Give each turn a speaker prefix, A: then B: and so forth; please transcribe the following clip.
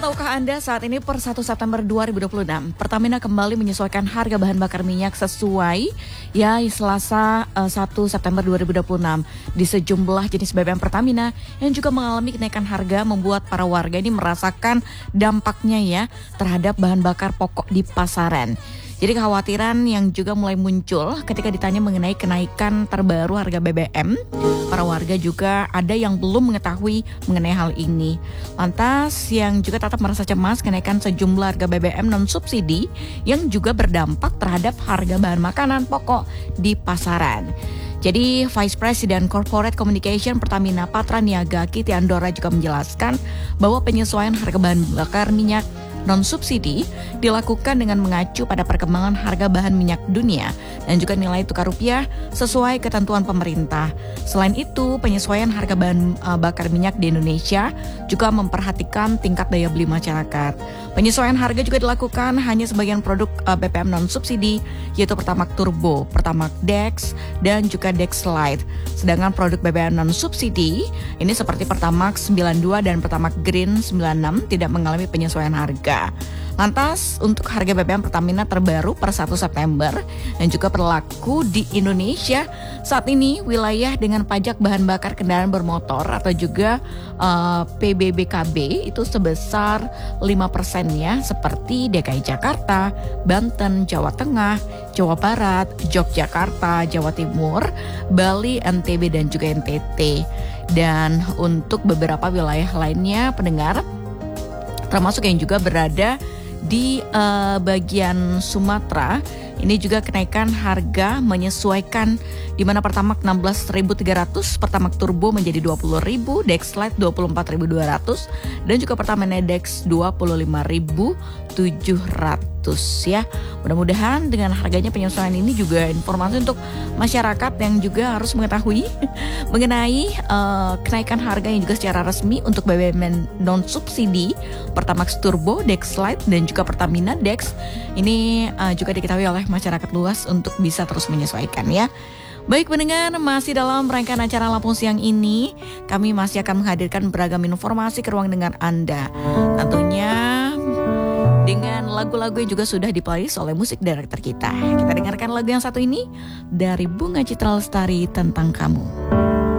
A: Tahukah Anda saat ini per 1 September 2026, Pertamina kembali menyesuaikan harga bahan bakar minyak sesuai Selasa 1 September 2026 di sejumlah jenis BBM Pertamina yang juga mengalami kenaikan harga membuat para warga ini merasakan dampaknya terhadap bahan bakar pokok di pasaran. Jadi kekhawatiran yang juga mulai muncul ketika ditanya mengenai kenaikan terbaru harga BBM. Para warga juga ada yang belum mengetahui mengenai hal ini. Lantas yang juga tetap merasa cemas kenaikan sejumlah harga BBM non-subsidi yang juga berdampak terhadap harga bahan makanan pokok di pasaran. Jadi Vice President Corporate Communication Pertamina Patra Niaga Kiti Andora juga menjelaskan bahwa penyesuaian harga bahan bakar minyak non-subsidi dilakukan dengan mengacu pada perkembangan harga bahan minyak dunia dan juga nilai tukar rupiah sesuai ketentuan pemerintah. Selain itu, penyesuaian harga bahan bakar minyak di Indonesia juga memperhatikan tingkat daya beli masyarakat. Penyesuaian harga juga dilakukan hanya sebagian produk BBM non-subsidi, yaitu Pertamax Turbo, Pertamax Dex, dan juga Dex Lite. Sedangkan produk BBM non-subsidi ini seperti Pertamax 92 dan Pertamax Green 96 tidak mengalami penyesuaian harga. Lantas untuk harga BBM Pertamina terbaru per 1 September dan juga berlaku di Indonesia saat ini wilayah dengan pajak bahan bakar kendaraan bermotor atau juga PBBKB itu sebesar 5% seperti DKI Jakarta, Banten, Jawa Tengah, Jawa Barat, Yogyakarta, Jawa Timur, Bali, NTB dan juga NTT. Dan untuk beberapa wilayah lainnya pendengar termasuk yang juga berada di bagian Sumatera, ini juga kenaikan harga menyesuaikan di mana Pertamax 16.300, Pertamax Turbo menjadi 20.000, Dex Lite 24.200 dan juga Pertamina Dex 25.700 ya. Mudah-mudahan dengan harganya penyesuaian ini juga informasi untuk masyarakat yang juga harus mengetahui mengenai kenaikan harga yang juga secara resmi untuk BBM non subsidi Pertamax Turbo, Dex Lite dan juga Pertamina Dex ini juga diketahui oleh masyarakat luas untuk bisa terus menyesuaikan ya. Baik pendengar, masih dalam rangkaian acara Lampung Siang ini, kami masih akan menghadirkan beragam informasi ke ruang dengar Anda. Tentunya dengan lagu-lagu yang juga sudah di-playlist oleh musik director kita. Kita dengarkan lagu yang satu ini dari Bunga Citra Lestari, Tentang Kamu.